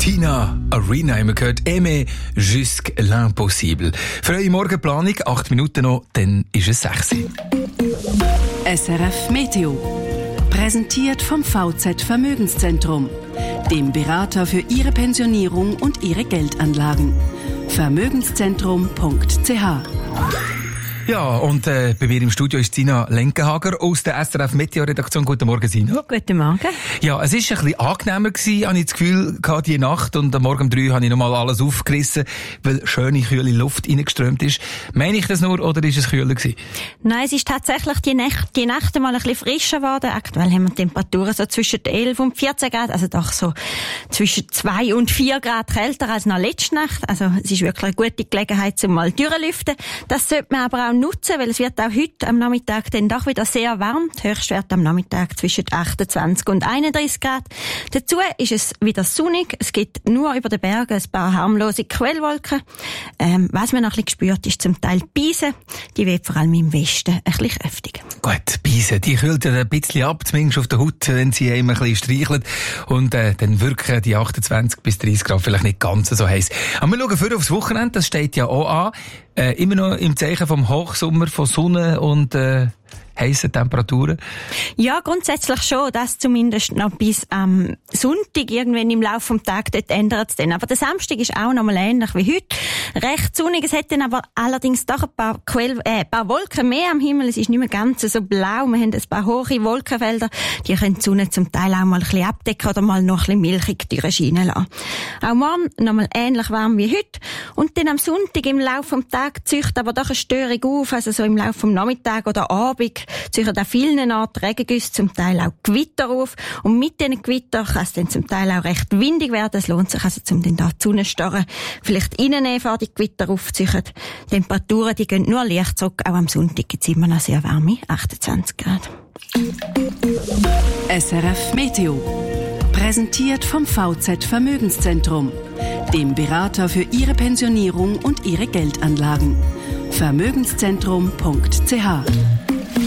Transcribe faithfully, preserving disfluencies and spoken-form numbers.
Tina Arena haben wir gehört. Aimer jusqu'à l'impossible. Für eure Morgenplanung, acht Minuten noch, dann ist es sechs. S R F Meteo. Präsentiert vom V Z Vermögenszentrum, dem Berater für Ihre Pensionierung und Ihre Geldanlagen. vermögenszentrum punkt c h. Ja, und äh, bei mir im Studio ist Sina Lenkenhager aus der S R F Meteo-Redaktion. Guten Morgen, Sina. Guten Morgen. Ja, es ist ein bisschen angenehmer gewesen, habe ich das Gefühl gehabt, die Nacht. Und am Morgen um drei habe ich nochmal alles aufgerissen, weil schöne, kühle Luft reingeströmt ist. Meine ich das nur, oder ist es kühler gewesen? Nein, es ist tatsächlich die Nächte, die Nächte mal ein bisschen frischer geworden. Aktuell haben wir Temperaturen so zwischen elf und vierzehn Grad, also doch so zwischen zwei und vier Grad kälter als noch letzte Nacht. Also es ist wirklich eine gute Gelegenheit, zum mal durchlüften. Das sollte man aber auch nutzen, weil es wird auch heute am Nachmittag dann doch wieder sehr warm. Der Höchstwert am Nachmittag zwischen achtundzwanzig und einunddreißig Grad. Dazu ist es wieder sonnig. Es gibt nur über den Bergen ein paar harmlose Quellwolken. Ähm, was man noch ein bisschen spürt, ist zum Teil Beise. Die weht vor allem im Westen ein bisschen kräftig. Gut, Beise, die kühlt ja ein bisschen ab, zumindest auf der Haut, wenn sie einem ein bisschen streichelt. Und äh, dann wirken die achtundzwanzig bis dreißig Grad vielleicht nicht ganz so heiß. Aber wir schauen vorher aufs Wochenende, das steht ja auch an. Äh, immer noch im Zeichen vom Hochsommer, von Sonne und äh, heissen Temperaturen? Ja, grundsätzlich schon. Das zumindest noch bis am Sonntag. Irgendwann im Laufe des Tages, dort ändert es dann. Aber der Samstag ist auch noch mal ähnlich wie heute. Recht sonnig. Es hat dann aber allerdings doch ein paar, Quell, äh, ein paar Wolken mehr am Himmel. Es ist nicht mehr ganz so blau. Wir haben ein paar hohe Wolkenfelder. Die können die Sonne zum Teil auch mal ein bisschen abdecken oder mal noch ein bisschen milchig durchscheinen lassen. Auch morgen noch mal ähnlich warm wie heute. Und dann am Sonntag im Laufe des Tages zieht aber doch eine Störung auf. Also so im Laufe des Nachmittags oder Abend ziehen an vielen Orten Regengüsse, zum Teil auch Gewitter auf. Und mit diesen Gewittern kann es dann zum Teil auch recht windig werden. Es lohnt sich also, um dann da die Sonnenstarre vielleicht reinnehmen, bevor die Gewitter aufziehen. Die Temperaturen, die gehen nur leicht zurück. Auch am Sonntag gibt es immer noch sehr warme achtundzwanzig Grad. S R F Meteo. Präsentiert vom V Z Vermögenszentrum, dem Berater für Ihre Pensionierung und Ihre Geldanlagen. vermögenszentrum punkt c h.